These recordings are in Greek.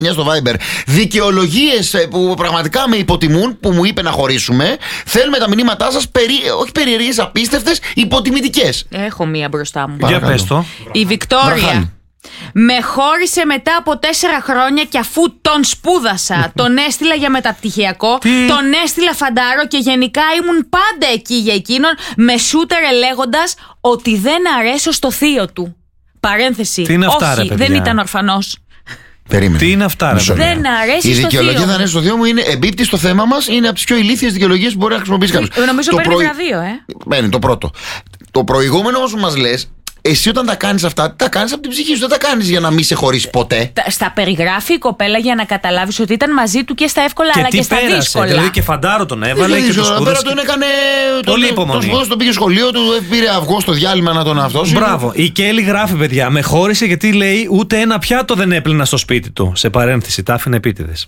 στο Viber δικαιολογίες που πραγματικά με υποτιμούν, που μου είπε να χωρίσουμε. Θέλουμε τα μηνύματά σας, όχι περίεργες, απίστευτες, υποτιμητικές. Έχω μία μπροστά μου. Για πες το. Η Βικτόρια. Με χώρισε μετά από 4 χρόνια και αφού τον σπούδασα, τον έστειλα για μεταπτυχιακό, τον έστειλα φαντάρο και γενικά ήμουν πάντα εκεί για εκείνον, με σούτερε λέγοντας ότι δεν αρέσω στο θείο του. Παρένθεση. Τι είναι αυτά, όχι, ρε, παιδιά? δεν ήταν ορφανός. Περίμενε. Τι είναι αυτά, ρε παιδιά? Δεν αρέσει Η στο δικαιολογία θείο. δεν αρέσει στο θείο μου είναι εμπίπτει στο θέμα μας, είναι από τις πιο ηλίθιες δικαιολογίες που μπορεί να χρησιμοποιήσει κάποιος. Νομίζω παίρνει βραβείο, Παίρνει το πρώτο. Το προηγούμενο όμως που μας λες, εσύ όταν τα κάνεις αυτά, τα κάνεις από την ψυχή σου. Δεν τα κάνεις για να μην σε χωρίσει ποτέ. Στα περιγράφει η κοπέλα για να καταλάβεις ότι ήταν μαζί του και στα εύκολα αλλά και στα πέρασε, δύσκολα. Δηλαδή και φαντάρο τον έβαλε και το σπούδασε. Πέρα τον έκανε. Πολύ υπομονή. Τον σπούδασε, τον πήγε σχολείο, του πήρε αυγό στο διάλειμμα να τον αυτός. Μπράβο. Η Κέλλη γράφει, παιδιά, με χώρισε γιατί λέει ούτε ένα πιάτο δεν έπλυνα στο σπίτι του. Σε παρένθεση, τα άφηνε επίτηδες.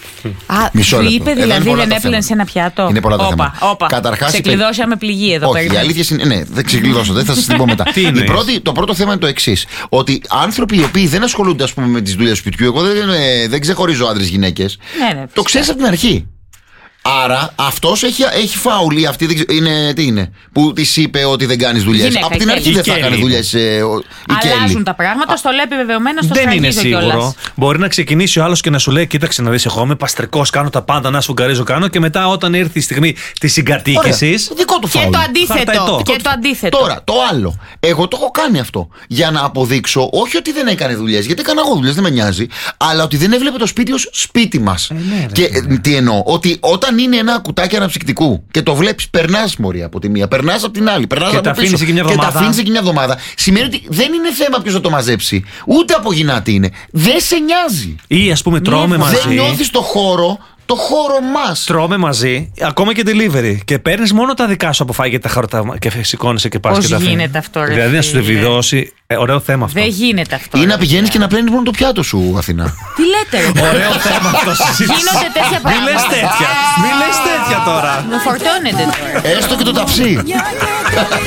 Μισό Του λεπτό. είπε δηλαδή δεν έπλυνε σε ένα πιάτο. Είναι πολλά τα θέματα. Καταρχάς. Ξεκλειδώσαμε πληγή εδώ πέρα. Όχι, η αλήθεια είναι. Ναι, δεν ξεκλειδώσω, δεν θα σας την πω μετά. Το πρώτο θέμα είναι το εξής. Ότι άνθρωποι οι οποίοι δεν ασχολούνται, ας πούμε, με τις δουλειές σπιτιού, εγώ δεν ξεχωρίζω άντρες-γυναίκες. Το ξέρεις από την αρχή. Άρα αυτός έχει φάουλη. Αυτή τι είναι, που της είπε ότι δεν κάνεις δουλειές. Από την αρχή δεν θα έκανε δουλειές. Αλλάζουν τα πράγματα, στο λέει επιβεβαιωμένα, στο σφραγίζω κιόλας. Δεν είναι σίγουρο. Κιόλας. Μπορεί να ξεκινήσει ο άλλος και να σου λέει: κοίταξε να δεις, εγώ είμαι παστρικός, κάνω τα πάντα, να σφουγγαρίζω κάνω. Και μετά, όταν έρθει η στιγμή της συγκατοίκησης. Δικό του φάουλ. Και το αντίθετο. Τώρα, το άλλο. Εγώ το έχω κάνει αυτό. Για να αποδείξω, όχι ότι δεν έκανε δουλειές, γιατί έκανα εγώ δουλειές, δεν με νοιάζει, αλλά ότι δεν έβλεπε το σπίτι ως σπίτι μας. Και τι εννοώ, ότι όταν είναι ένα κουτάκι αναψυκτικού και το βλέπεις, περνάς μωρή από τη μία, περνάς από την άλλη, περνάς από πίσω και τα αφήνεις εκεί μια εβδομάδα, σημαίνει ότι δεν είναι θέμα ποιος θα το μαζέψει, ούτε από γυνάτη είναι. Δεν σε νοιάζει. Ή ας πούμε τρώμε μαζί. Δεν νιώθεις το χώρο μας. Τρώμε μαζί, ακόμα και delivery. Και παίρνεις μόνο τα δικά σου από φάγητα χαρτά και σηκώνεσαι και πας και τα αφήνεις. Πώς γίνεται αυτό, ρε? Δηλαδή να σου βιδώσει. Ωραίο θέμα αυτό. Δεν γίνεται αυτό. Ή να πηγαίνεις και να πλένεις μόνο το πιάτο σου, Αθηνά. Τι λέτε, ρε? Ωραίο θέμα αυτό. Γίνονται τέτοια πράγματα. Μη λες τέτοια τώρα. Με φορτώνετε τώρα. Έστω και το ταψί.